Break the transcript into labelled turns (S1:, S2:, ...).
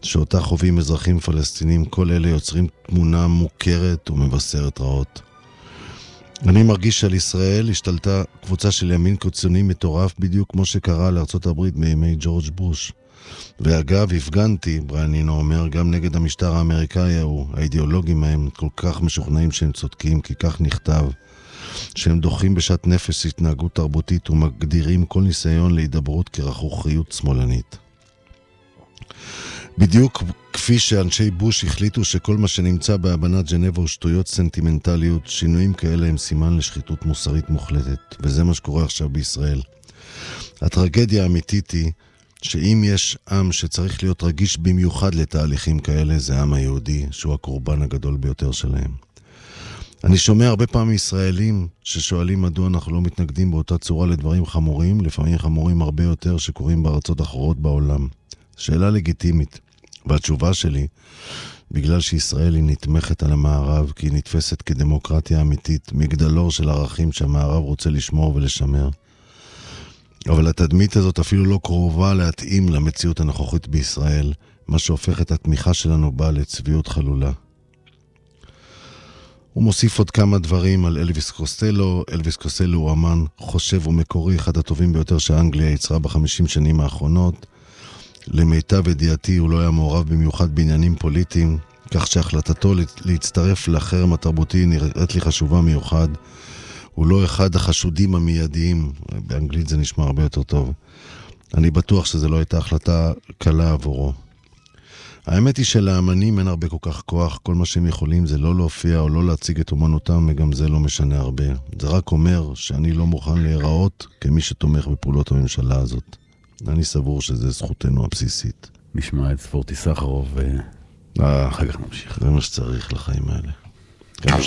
S1: שאותה חווים אזרחים פלסטינים, כל אלה יוצרים תמונה מוכרת ומבשרת רעות. אני מרגיש שעל ישראל השתלטה קבוצה של ימין קיצוני מטורף, בדיוק כמו שקרה לארצות הברית מימי ג'ורג' בוש. ואגב, הפגנתי, בריאנינו אומר, גם נגד המשטר האמריקאי ההוא. האידיאולוגים הם כל כך משוכנעים שהם צודקים, כי כך נכתב, שהם דוחים בשעת נפש התנהגות תרבותית ומגדירים כל ניסיון להידברות כרכרוכיות שמאלנית. בדיוק כפי שאנשי בוש החליטו שכל מה שנמצא בהבנת ג'נבה הוא שטויות סנטימנטליות, שינויים כאלה הם סימן לשחיתות מוסרית מוחלטת, וזה מה שקורה עכשיו בישראל. הטרגדיה האמיתית היא שאם יש עם שצריך להיות רגיש במיוחד לתהליכים כאלה, זה העם היהודי, שהוא הקורבן הגדול ביותר שלהם. אני שומע הרבה פעמים ישראלים ששואלים מדוע אנחנו לא מתנגדים באותה צורה לדברים חמורים, לפעמים חמורים הרבה יותר שקורים בארצות אחרות בעולם. שאלה לגיטימית, והתשובה שלי, בגלל שישראל היא נתמכת על המערב, כי היא נתפסת כדמוקרטיה אמיתית, מגדלור של ערכים שהמערב רוצה לשמור ולשמר. אבל התדמית הזאת אפילו לא קרובה להתאים למציאות הנוכחית בישראל, מה שהופך את התמיכה שלנו בה לצביעות חלולה. הוא מוסיף עוד כמה דברים על אלוויס קוסטלו. אלוויס קוסטלו הוא אמן חושב ומקורי, אחד הטובים ביותר שאנגליה יצרה ב50 שנים האחרונות. למיטב ידיעתי הוא לא היה מעורב במיוחד בעניינים פוליטיים, כך שהחלטתו להצטרף לחרם התרבותי נראית לי חשובה מיוחד. הוא לא אחד החשודים המיידיים, באנגלית זה נשמע הרבה יותר טוב. אני בטוח שזה לא הייתה החלטה קלה עבורו. האמת היא שלאמנים אין הרבה כל כך כוח, כל מה שהם יכולים זה לא להופיע או לא להציג את אומנותם, וגם זה לא משנה הרבה. זה רק אומר שאני לא מוכן להיראות כמי שתומך בפעולות הממשלה הזאת. אני סבור שזה זכותנו הבסיסית.
S2: נשמע את ספורטי סחרוב ואחר כך נמשיך.
S1: זה מה שצריך לחיים האלה.